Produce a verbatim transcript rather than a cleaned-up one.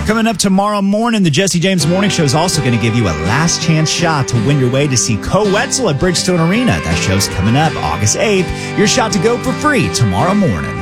Coming up tomorrow morning, the Jesse James Morning Show is also going to give you a last chance shot to win your way to see Co Wetzel at Bridgestone Arena. That show's coming up August eighth. Your shot to go for free tomorrow morning.